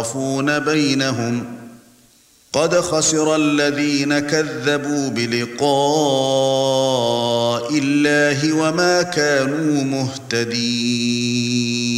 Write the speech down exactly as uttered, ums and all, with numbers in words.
يتخاصمون بينهم قد خسر الذين كذبوا بلقاء الله وما كانوا مهتدين